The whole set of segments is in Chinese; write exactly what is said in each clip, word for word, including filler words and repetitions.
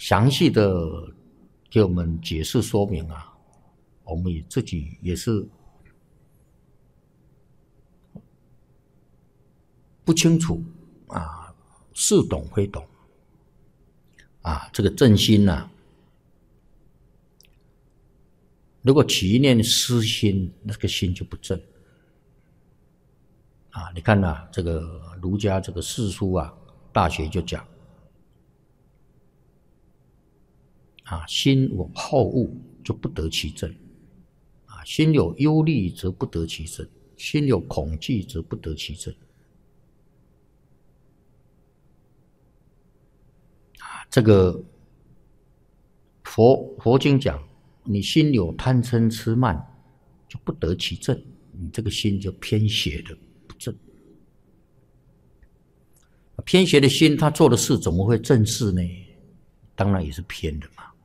详细的给我们解释说明啊，我们也自己也是不清楚啊，似懂非懂啊。这个正心啊，如果起一念私心，那个心就不正啊。你看呐、啊，这个儒家这个四书啊，《大学》就讲啊，心有好恶，就不得其正啊；心有忧虑，则不得其正；心有恐惧，则不得其正。这个佛佛经讲，你心有贪嗔痴慢，就不得其正，你这个心就偏邪的不正。偏邪的心，他做的事怎么会正事呢？当然也是偏的嘛。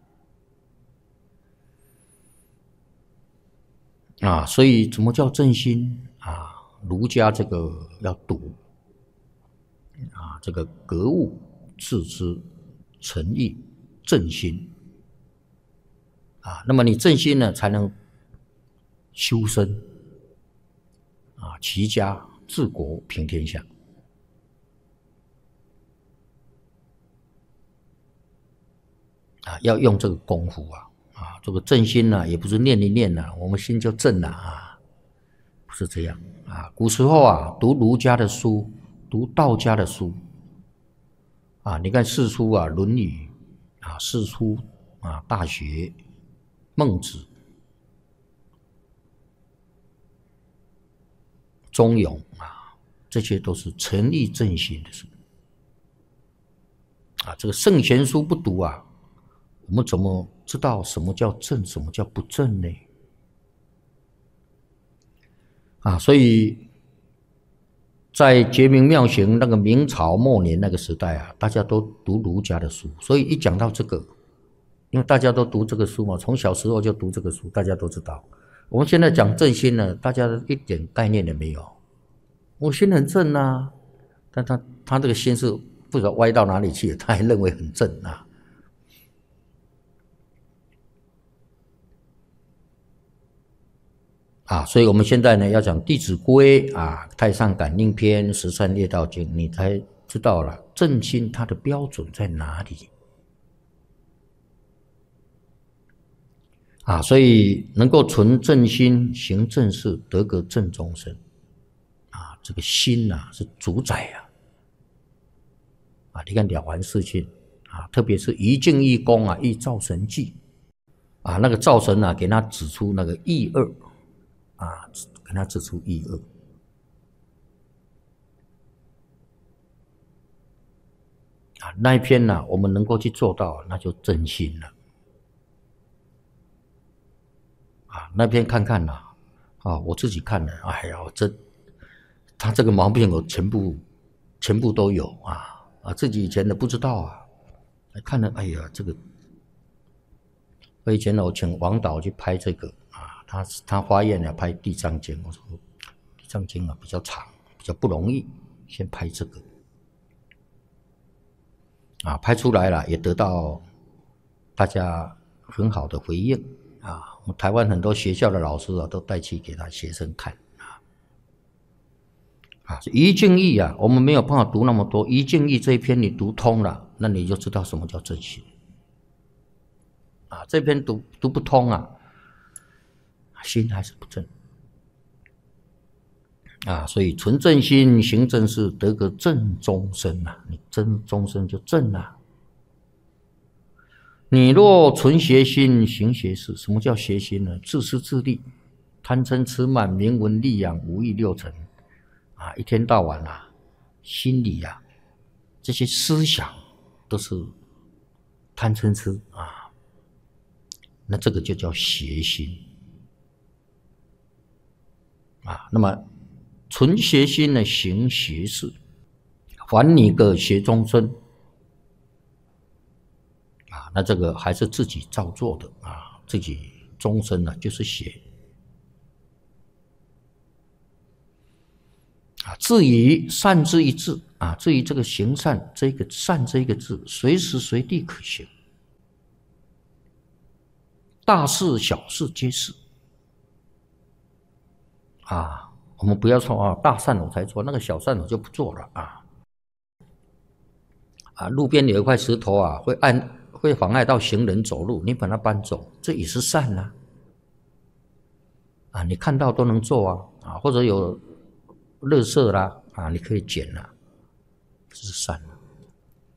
啊，所以怎么叫正心啊？儒家这个要读啊，这个格物致知。诚意正心啊，那么你正心呢，才能修身啊，齐家治国平天下啊，要用这个功夫啊啊，这个正心呢，也不是念一念啊，我们心就正了啊，不是这样啊。古时候啊，读儒家的书，读道家的书。啊，你看四书啊，《论语》啊，四书啊，《大学》、孟子、中庸啊，这些都是诚意正心的书啊。这个圣贤书不读啊，我们怎么知道什么叫正，什么叫不正呢？啊，所以。在觉明妙行那个明朝末年那个时代啊，大家都读儒家的书，所以一讲到这个，因为大家都读这个书嘛，从小时候就读这个书，大家都知道。我们现在讲正心呢，大家一点概念也没有。我心很正啊，但他他这个心是不知道歪到哪里去，他还认为很正啊。啊，所以我们现在呢要讲《弟子规》啊，《太上感应篇》、《十三列道经》，你才知道了正心它的标准在哪里啊。所以能够存正心、行正事、得个正终身啊，这个心啊是主宰啊。啊，你看《了凡四训》啊，特别是一静一功啊，一造神迹啊，那个造神啊，给他指出那个义恶。啊，跟他指出义恶啊，那一篇呢、啊，我们能够去做到，那就真心了啊。那篇看看呐、啊，啊，我自己看了，哎呀，这他这个毛病我全部全部都有啊啊，自己以前的不知道啊，看了，哎呀，这个我以前呢，我请王导去拍这个。他他发愿了拍《地藏经》，我说《地藏经》啊比较长，比较不容易，先拍这个啊，拍出来了也得到大家很好的回应啊。我们台湾很多学校的老师啊，都带去给他学生看啊。啊，一静义啊，我们没有办法读那么多，一静义这一篇你读通了，那你就知道什么叫正心啊。这篇读读不通啊。心还是不正啊，所以存正心，行正事，得个正终身啊！你正终身就正了、啊。你若存邪心，行邪事，什么叫邪心呢？自私自利，贪嗔痴慢，名闻利养，五欲六尘啊，一天到晚啊，心里啊，这些思想都是贪嗔痴啊，那这个就叫邪心。啊，那么存邪心呢，行邪事，还你个邪终身啊！那这个还是自己造作的啊，自己终身呢就是邪啊。至于善之一字啊，至于这个行善这个善这一个字，随时随地可行大事小事皆是。啊，我们不要说啊，大善我才做，那个小善我就不做了啊。啊，路边有一块石头啊，会按会妨碍到行人走路，你把它搬走，这也是善啊。啊，你看到都能做啊，啊，或者有垃圾啦，啊，你可以捡啦，这是善啊。